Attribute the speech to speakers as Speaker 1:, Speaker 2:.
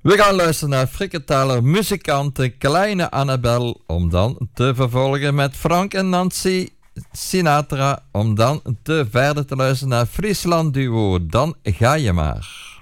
Speaker 1: We gaan luisteren naar Frikketaler muzikante Kleine Annabel, om dan te vervolgen met Frank en Nancy Sinatra, om dan te verder te luisteren naar Friesland Duo. Dan ga je maar.